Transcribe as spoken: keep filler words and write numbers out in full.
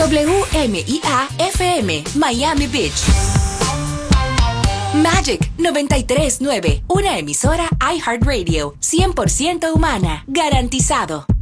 W M I A F M, Miami Beach. Magic noventa y tres punto nueve, una emisora iHeartRadio, cien por ciento humana, garantizado.